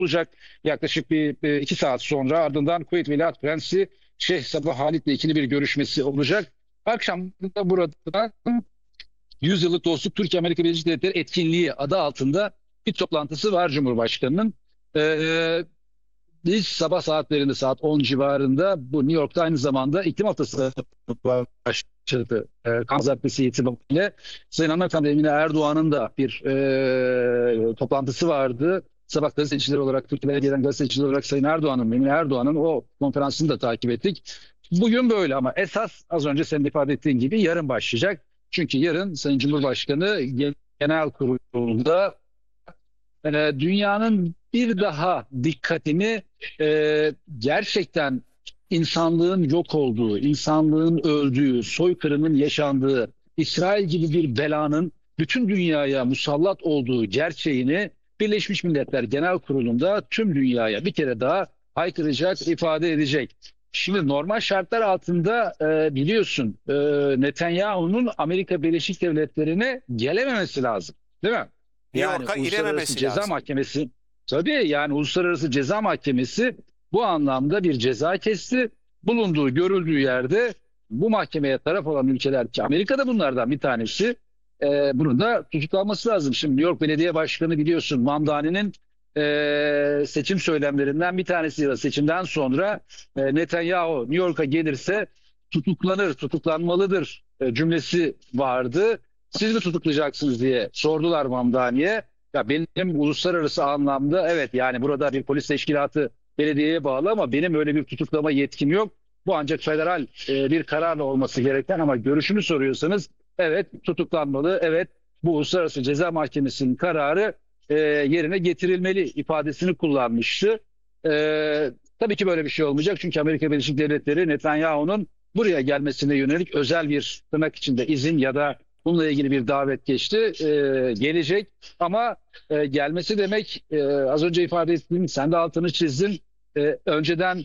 olacak. Yaklaşık bir 2 saat sonra ardından Kuveyt Veliaht Prensi Şeyh Sabah Halit'le ikili bir görüşmesi olacak. Akşam da burada 100 yıllık dostluk Türkiye-Amerika Birleşik Devletleri etkinliği adı altında bir toplantısı var Cumhurbaşkanı'nın. Ee, Biz sabah saatlerinde saat 10 civarında bu New York'ta aynı zamanda iklim haftası başladı. Pazartesi itibariyle Sayın Hanımefendi Emine Erdoğan'ın da bir toplantısı vardı. Sabah gazeteciler olarak, Türkiye Belediye'den gazeteciler olarak Sayın Erdoğan'ın, Emine Erdoğan'ın o konferansını da takip ettik. Bugün böyle ama esas az önce senin ifade ettiğin gibi yarın başlayacak. Çünkü yarın Sayın Cumhurbaşkanı genel kurulunda dünyanın bir daha dikkatini gerçekten insanlığın yok olduğu, insanlığın öldüğü, soykırımın yaşandığı, İsrail gibi bir belanın bütün dünyaya musallat olduğu gerçeğini Birleşmiş Milletler Genel Kurulu'nda tüm dünyaya bir kere daha haykıracak, ifade edecek. Şimdi normal şartlar altında biliyorsun Netanyahu'nun Amerika Birleşik Devletleri'ne gelememesi lazım, değil mi? New Yani York'a Uluslararası girememesi Ceza lazım. Mahkemesi tabii yani Uluslararası Ceza Mahkemesi bu anlamda bir ceza kesti. Bulunduğu, görüldüğü yerde bu mahkemeye taraf olan ülkeler ki Amerika da bunlardan bir tanesi bunun da tutuklanması lazım. Şimdi New York Belediye Başkanı biliyorsun Mamdani'nin seçim söylemlerinden bir tanesi seçimden sonra Netanyahu New York'a gelirse tutuklanır, tutuklanmalıdır cümlesi vardı. Siz mi tutuklayacaksınız diye sordular Mamdani'ye. Ya benim uluslararası anlamda evet yani burada bir polis teşkilatı belediyeye bağlı ama benim öyle bir tutuklama yetkim yok. Bu ancak federal bir kararla olması gereken ama görüşümü soruyorsanız evet tutuklanmalı. Evet bu Uluslararası Ceza Mahkemesi'nin kararı yerine getirilmeli ifadesini kullanmıştı. Tabii ki böyle bir şey olmayacak çünkü Amerika Birleşik Devletleri Netanyahu'nun buraya gelmesine yönelik özel bir tırnak içinde izin ya da bununla ilgili bir davet geçti. Gelecek ama gelmesi demek az önce ifade ettiğim sen de altını çizdin. Önceden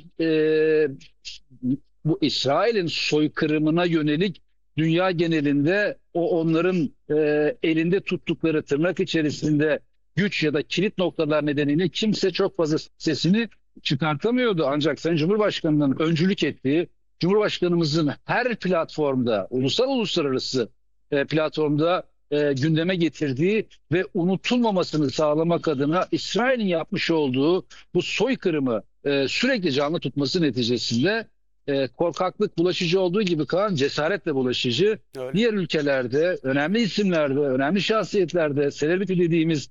bu İsrail'in soykırımına yönelik dünya genelinde o onların elinde tuttukları tırnak içerisinde güç ya da kilit noktalar nedeniyle kimse çok fazla sesini çıkartamıyordu. Ancak Sayın Cumhurbaşkanı'nın öncülük ettiği, Cumhurbaşkanımızın her platformda, uluslararası platformda gündeme getirdiği ve unutulmamasını sağlamak adına İsrail'in yapmış olduğu bu soykırımı sürekli canlı tutması neticesinde korkaklık bulaşıcı olduğu gibi Kaan cesaretle bulaşıcı. Öyle. Diğer ülkelerde, önemli isimlerde, önemli şahsiyetlerde, celebrity dediğimiz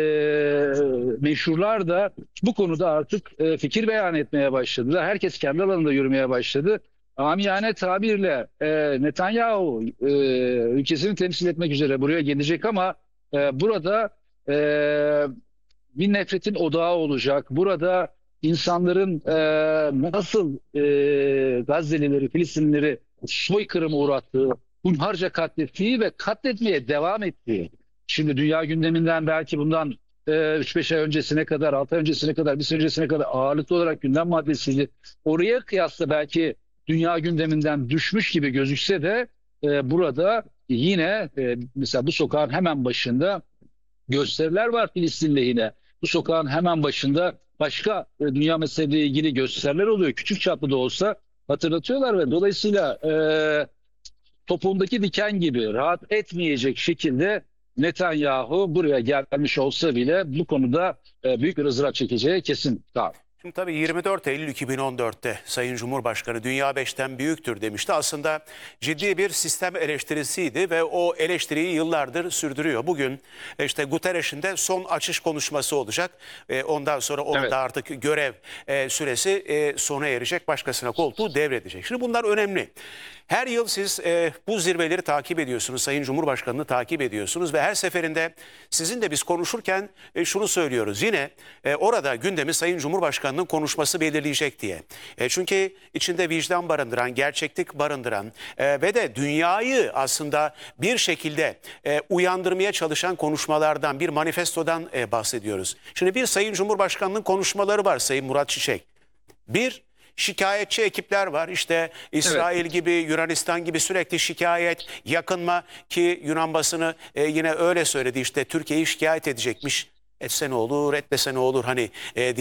meşhurlar da bu konuda artık fikir beyan etmeye başladılar. Herkes kendi alanında yürümeye başladı. Amiyane tabirle Netanyahu ülkesini temsil etmek üzere buraya gelecek ama burada e, bir nefretin odağı olacak. Burada insanların nasıl Gazze'lileri, Filistinlileri soykırıma uğrattığı, hunharca katlettiği ve katletmeye devam ettiği. Şimdi dünya gündeminden belki bundan 3-5 ay öncesine kadar, 6 ay öncesine kadar, bir sene öncesine kadar ağırlıklı olarak gündem maddesiydi. Oraya kıyasla belki dünya gündeminden düşmüş gibi gözükse de burada yine mesela bu sokağın hemen başında gösteriler var Filistin lehine. Bu sokağın hemen başında başka dünya meseleleriyle ilgili gösteriler oluyor. Küçük çaplı da olsa hatırlatıyorlar ve dolayısıyla topuğundaki diken gibi rahat etmeyecek şekilde Netanyahu buraya gelmiş olsa bile bu konuda büyük bir ızdırap çekeceği kesin. Tamam. Şimdi tabii 24 Eylül 2014'te Sayın Cumhurbaşkanı dünya beşten büyüktür demişti. Aslında ciddi bir sistem eleştirisiydi ve o eleştiriyi yıllardır sürdürüyor. Bugün işte Guterres'in de son açış konuşması olacak. Ondan sonra onun Evet. da artık görev süresi sona erecek. Başkasına koltuğu devredecek. Şimdi bunlar önemli. Her yıl siz bu zirveleri takip ediyorsunuz. Sayın Cumhurbaşkanı'nı takip ediyorsunuz ve her seferinde sizin de biz konuşurken şunu söylüyoruz. Yine orada gündemi Sayın Cumhurbaşkanı'nın konuşması belirleyecek diye. Çünkü içinde vicdan barındıran, gerçeklik barındıran ve de dünyayı aslında bir şekilde uyandırmaya çalışan konuşmalardan, bir manifestodan bahsediyoruz. Şimdi bir Sayın Cumhurbaşkanı'nın konuşmaları var Sayın Murat Çiçek. Bir şikayetçi ekipler var. İşte İsrail gibi, Yunanistan gibi sürekli şikayet, yakınma ki Yunan basını yine öyle söyledi. İşte Türkiye'yi şikayet edecekmiş. etse ne olur, etmese ne olur hani